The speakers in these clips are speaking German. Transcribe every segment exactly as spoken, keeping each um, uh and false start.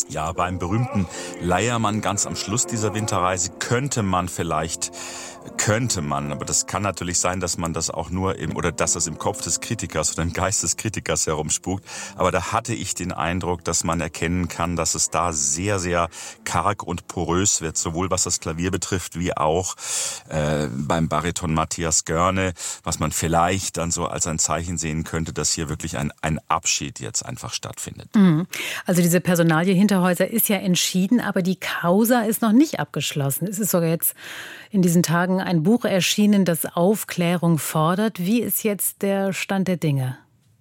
Ja, beim berühmten Leiermann ganz am Schluss dieser Winterreise könnte man vielleicht, könnte man, aber das kann natürlich sein, dass man das auch nur im, oder dass das im Kopf des Kritikers oder im Geist des Kritikers herumspukt. Aber da hatte ich den Eindruck, dass man erkennen kann, dass es da sehr, sehr karg und porös wird, sowohl was das Klavier betrifft, wie auch äh, beim Bariton Matthias Görne, was man vielleicht dann so als ein Zeichen sehen könnte, dass hier wirklich ein, ein Abschied jetzt einfach stattfindet. Mhm. Also diese Personalie Hinterhäuser ist ja entschieden, aber die Causa ist noch nicht abgeschlossen. Es ist sogar jetzt in diesen Tagen ein Buch erschienen, das Aufklärung fordert. Wie ist jetzt der Stand der Dinge?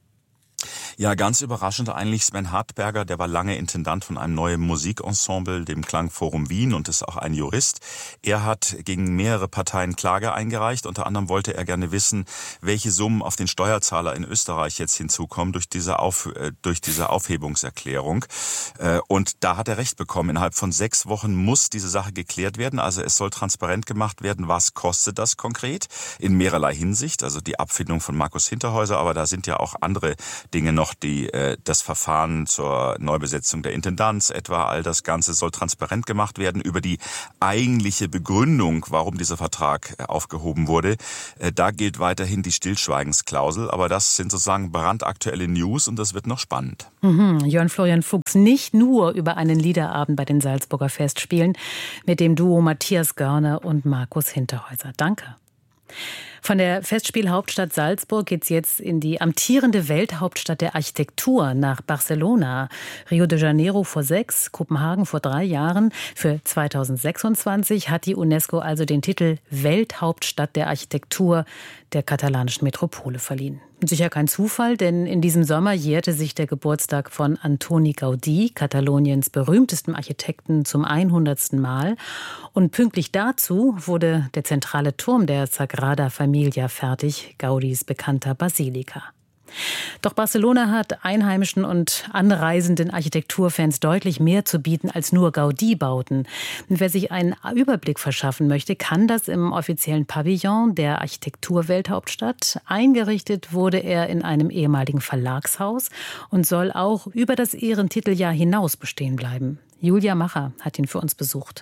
Ja, ganz überraschend eigentlich Sven Hartberger, der war lange Intendant von einem neuen Musikensemble, dem Klangforum Wien, und ist auch ein Jurist. Er hat gegen mehrere Parteien Klage eingereicht. Unter anderem wollte er gerne wissen, welche Summen auf den Steuerzahler in Österreich jetzt hinzukommen durch diese, Auf, äh, durch diese Aufhebungserklärung. Äh, und da hat er recht bekommen. Innerhalb von sechs Wochen muss diese Sache geklärt werden. Also es soll transparent gemacht werden, was kostet das konkret in mehrerlei Hinsicht. Also die Abfindung von Markus Hinterhäuser, aber da sind ja auch andere Dinge noch, die äh, das Verfahren zur Neubesetzung der Intendanz etwa, all das Ganze soll transparent gemacht werden. Über die eigentliche Begründung, warum dieser Vertrag äh, aufgehoben wurde, äh, da gilt weiterhin die Stillschweigensklausel, aber das sind sozusagen brandaktuelle News und das wird noch spannend. Mhm. Jörn Florian Fuchs, nicht nur über einen Liederabend bei den Salzburger Festspielen mit dem Duo Matthias Görne und Markus Hinterhäuser. Danke. Von der Festspielhauptstadt Salzburg geht's jetzt in die amtierende Welthauptstadt der Architektur nach Barcelona. Rio de Janeiro vor sechs, Kopenhagen vor drei Jahren. Für zweitausendsechsundzwanzig hat die UNESCO also den Titel Welthauptstadt der Architektur der katalanischen Metropole verliehen. Sicher kein Zufall, denn in diesem Sommer jährte sich der Geburtstag von Antoni Gaudí, Kataloniens berühmtestem Architekten, zum hundertsten Mal. Und pünktlich dazu wurde der zentrale Turm der Sagrada Familia fertig, Gaudís bekannter Basilika. Doch Barcelona hat einheimischen und anreisenden Architekturfans deutlich mehr zu bieten als nur Gaudí-Bauten. Und wer sich einen Überblick verschaffen möchte, kann das im offiziellen Pavillon der Architekturwelthauptstadt. Eingerichtet wurde er in einem ehemaligen Verlagshaus und soll auch über das Ehrentiteljahr hinaus bestehen bleiben. Julia Macher hat ihn für uns besucht.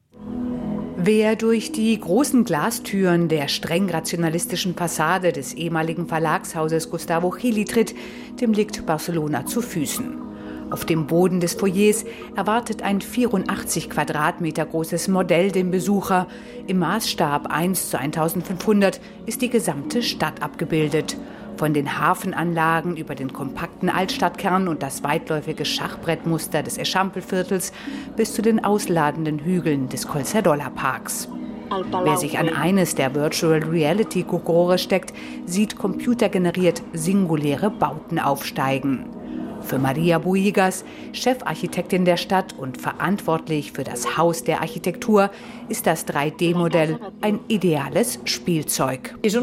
Wer durch die großen Glastüren der streng rationalistischen Fassade des ehemaligen Verlagshauses Gustavo Gili tritt, dem liegt Barcelona zu Füßen. Auf dem Boden des Foyers erwartet ein vierundachtzig Quadratmeter großes Modell den Besucher. Im Maßstab eins zu eintausendfünfhundert ist die gesamte Stadt abgebildet. Von den Hafenanlagen über den kompakten Altstadtkern und das weitläufige Schachbrettmuster des Eixample-Viertels bis zu den ausladenden Hügeln des Collserola-Parks. Wer sich an eines der Virtual Reality-Kokore steckt, sieht computergeneriert singuläre Bauten aufsteigen. Für Maria Bohigas, Chefarchitektin der Stadt und verantwortlich für das Haus der Architektur, ist das drei D Modell ein ideales Spielzeug. Dieses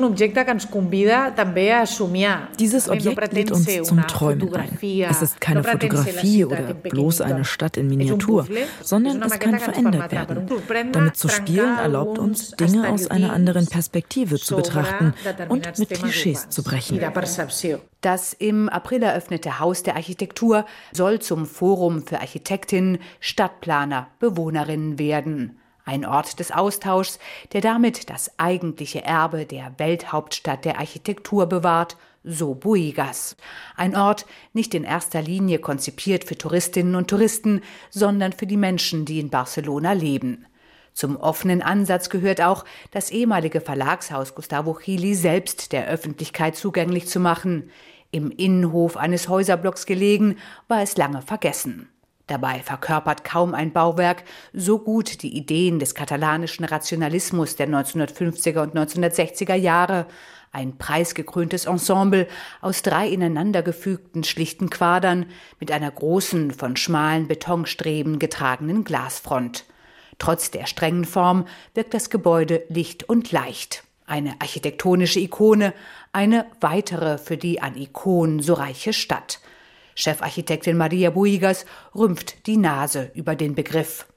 Objekt lädt uns zum Träumen ein. Es ist keine Fotografie oder bloß eine Stadt in Miniatur, sondern es kann verändert werden. Damit zu spielen erlaubt uns, Dinge aus einer anderen Perspektive zu betrachten und mit Klischees zu brechen. Das im April eröffnete Haus der Architektur soll zum Forum für Architektinnen, Stadtplaner, Bewohnerinnen werden. Ein Ort des Austauschs, der damit das eigentliche Erbe der Welthauptstadt der Architektur bewahrt, so Bohigas. Ein Ort nicht in erster Linie konzipiert für Touristinnen und Touristen, sondern für die Menschen, die in Barcelona leben. Zum offenen Ansatz gehört auch, das ehemalige Verlagshaus Gustavo Gili selbst der Öffentlichkeit zugänglich zu machen. Im Innenhof eines Häuserblocks gelegen, war es lange vergessen. Dabei verkörpert kaum ein Bauwerk so gut die Ideen des katalanischen Rationalismus der neunzehnhundertfünfziger und neunzehnhundertsechziger Jahre. Ein preisgekröntes Ensemble aus drei ineinandergefügten schlichten Quadern mit einer großen, von schmalen Betonstreben getragenen Glasfront. Trotz der strengen Form wirkt das Gebäude licht und leicht. Eine architektonische Ikone, eine weitere für die an Ikonen so reiche Stadt. Chefarchitektin Maria Bohigas rümpft die Nase über den Begriff.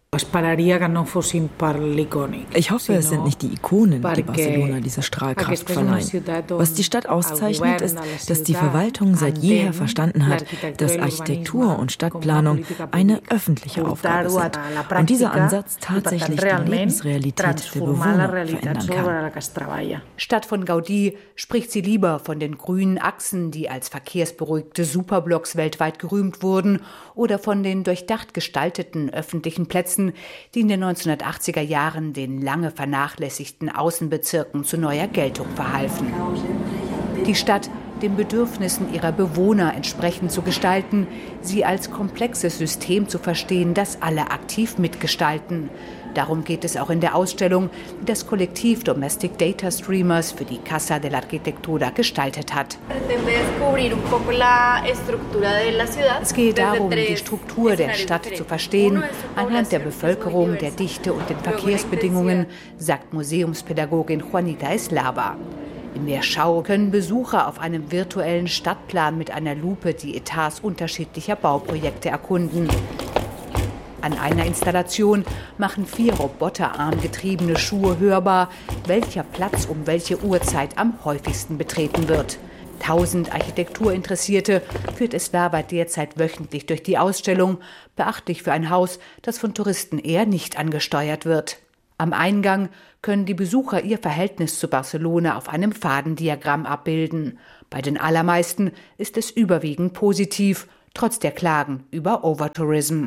Ich hoffe, es sind nicht die Ikonen, die Barcelona diese Strahlkraft verleihen. Was die Stadt auszeichnet, ist, dass die Verwaltung seit jeher verstanden hat, dass Architektur und Stadtplanung eine öffentliche Aufgabe sind und dieser Ansatz tatsächlich die Lebensrealität der Bewohner verändern kann. Statt von Gaudí spricht sie lieber von den grünen Achsen, die als verkehrsberuhigte Superblocks weltweit gerühmt wurden, oder von den durchdacht gestalteten öffentlichen Plätzen, die in den neunzehnhundertachtziger Jahren den lange vernachlässigten Außenbezirken zu neuer Geltung verhalfen. Die Stadt den Bedürfnissen ihrer Bewohner entsprechend zu gestalten, sie als komplexes System zu verstehen, das alle aktiv mitgestalten. Darum geht es auch in der Ausstellung, die das Kollektiv Domestic Data Streamers für die Casa de la Arquitectura gestaltet hat. Es gehe darum, die Struktur der Stadt zu verstehen, anhand der Bevölkerung, der Dichte und den Verkehrsbedingungen, sagt Museumspädagogin Juanita Eslava. In der Schau können Besucher auf einem virtuellen Stadtplan mit einer Lupe die Etats unterschiedlicher Bauprojekte erkunden. An einer Installation machen vier roboterarmgetriebene Schuhe hörbar, welcher Platz um welche Uhrzeit am häufigsten betreten wird. Tausend Architekturinteressierte führt Eslava derzeit wöchentlich durch die Ausstellung, beachtlich für ein Haus, das von Touristen eher nicht angesteuert wird. Am Eingang können die Besucher ihr Verhältnis zu Barcelona auf einem Fadendiagramm abbilden. Bei den allermeisten ist es überwiegend positiv, trotz der Klagen über Overtourism.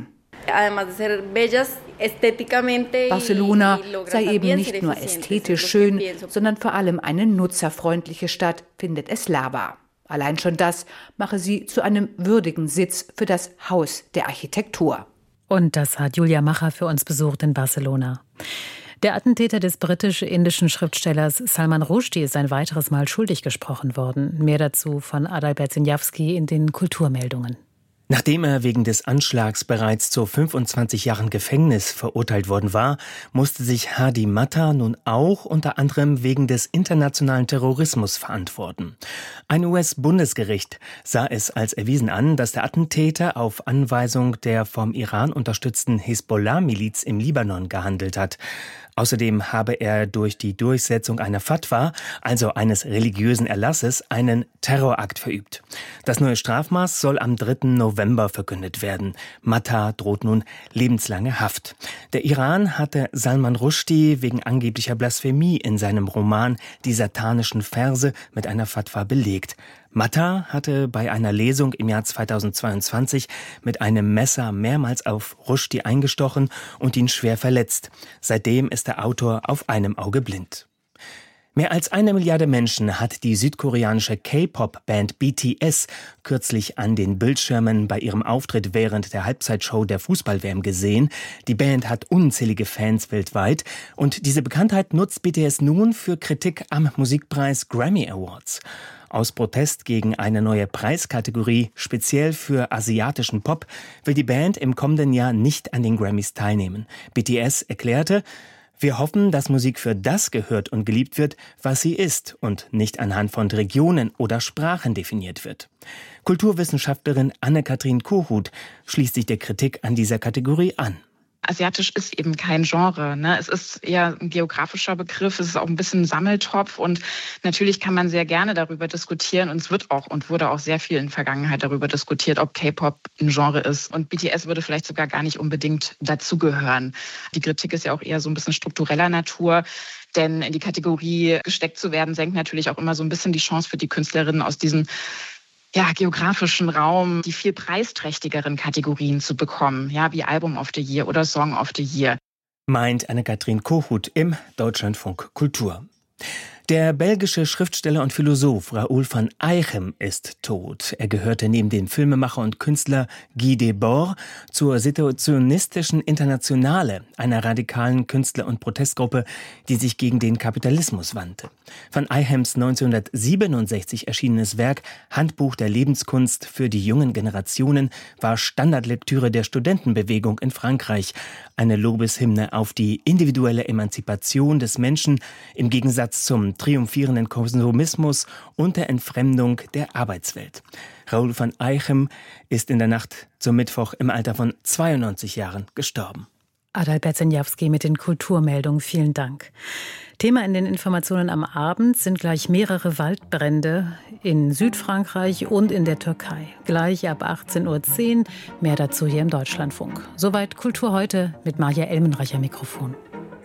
Barcelona sei eben nicht nur ästhetisch schön, sondern vor allem eine nutzerfreundliche Stadt, findet Eslava. Allein schon das mache sie zu einem würdigen Sitz für das Haus der Architektur. Und das hat Julia Macher für uns besucht in Barcelona. Der Attentäter des britisch-indischen Schriftstellers Salman Rushdie ist ein weiteres Mal schuldig gesprochen worden. Mehr dazu von Adalbert Sinjawski in den Kulturmeldungen. Nachdem er wegen des Anschlags bereits zu fünfundzwanzig Jahren Gefängnis verurteilt worden war, musste sich Hadi Matar nun auch unter anderem wegen des internationalen Terrorismus verantworten. Ein U S-Bundesgericht sah es als erwiesen an, dass der Attentäter auf Anweisung der vom Iran unterstützten Hisbollah-Miliz im Libanon gehandelt hat. Außerdem habe er durch die Durchsetzung einer Fatwa, also eines religiösen Erlasses, einen Terrorakt verübt. Das neue Strafmaß soll am dritten November verkündet werden. Matar droht nun lebenslange Haft. Der Iran hatte Salman Rushdie wegen angeblicher Blasphemie in seinem Roman Die satanischen Verse mit einer Fatwa belegt. Matar hatte bei einer Lesung im Jahr zweitausendzweiundzwanzig mit einem Messer mehrmals auf Rushdie eingestochen und ihn schwer verletzt. Seitdem ist der Autor auf einem Auge blind. Mehr als eine Milliarde Menschen hat die südkoreanische K-Pop-Band B T S kürzlich an den Bildschirmen bei ihrem Auftritt während der Halbzeitshow der Fußball-W M gesehen. Die Band hat unzählige Fans weltweit und diese Bekanntheit nutzt B T S nun für Kritik am Musikpreis Grammy Awards. Aus Protest gegen eine neue Preiskategorie, speziell für asiatischen Pop, will die Band im kommenden Jahr nicht an den Grammys teilnehmen. B T S erklärte: Wir hoffen, dass Musik für das gehört und geliebt wird, was sie ist und nicht anhand von Regionen oder Sprachen definiert wird. Kulturwissenschaftlerin Anne-Kathrin Kohut schließt sich der Kritik an dieser Kategorie an. Asiatisch ist eben kein Genre, ne? Es ist eher ein geografischer Begriff, es ist auch ein bisschen ein Sammeltopf und natürlich kann man sehr gerne darüber diskutieren und es wird auch und wurde auch sehr viel in der Vergangenheit darüber diskutiert, ob K-Pop ein Genre ist und B T S würde vielleicht sogar gar nicht unbedingt dazugehören. Die Kritik ist ja auch eher so ein bisschen struktureller Natur, denn in die Kategorie gesteckt zu werden, senkt natürlich auch immer so ein bisschen die Chance für die Künstlerinnen aus diesen ja, geografischen Raum, die viel preisträchtigeren Kategorien zu bekommen, ja, wie Album of the Year oder Song of the Year. Meint Anne-Kathrin Kohut im Deutschlandfunk Kultur. Der belgische Schriftsteller und Philosoph Raoul van Eichem ist tot. Er gehörte neben dem Filmemacher und Künstler Guy Debord zur Situationistischen Internationale, einer radikalen Künstler- und Protestgruppe, die sich gegen den Kapitalismus wandte. Van Eichems neunzehnhundertsiebenundsechzig erschienenes Werk Handbuch der Lebenskunst für die jungen Generationen war Standardlektüre der Studentenbewegung in Frankreich. Eine Lobeshymne auf die individuelle Emanzipation des Menschen im Gegensatz zum triumphierenden Konsumismus und der Entfremdung der Arbeitswelt. Raoul van Eichem ist in der Nacht zum Mittwoch im Alter von zweiundneunzig Jahren gestorben. Adalbert Senjawski mit den Kulturmeldungen. Vielen Dank. Thema in den Informationen am Abend sind gleich mehrere Waldbrände in Südfrankreich und in der Türkei. Gleich ab achtzehn Uhr zehn. Mehr dazu hier im Deutschlandfunk. Soweit Kultur heute mit Maja Elmenreicher Mikrofon.